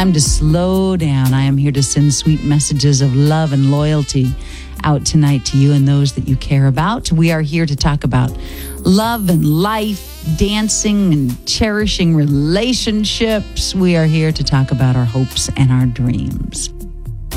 time to slow down. I am here to send sweet messages of love and loyalty out tonight to you and those that you care about. We are here to talk about love and life, dancing and cherishing relationships. We are here to talk about our hopes and our dreams.